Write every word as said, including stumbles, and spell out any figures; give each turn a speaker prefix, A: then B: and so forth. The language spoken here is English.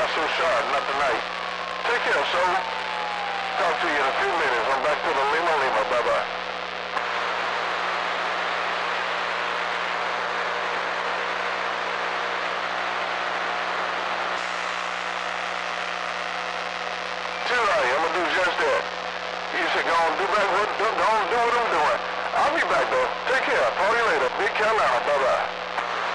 A: not so sharp, not tonight. Take care, soul. Talk to you in a few minutes. I'm back to the Lima Lima. Bye-bye. Too right, I'm gonna do just that. You said go on, do back what, go on, do what I'm doing. I'll be back though. Take care. Talk to you later. Big Carolina. Bye-bye.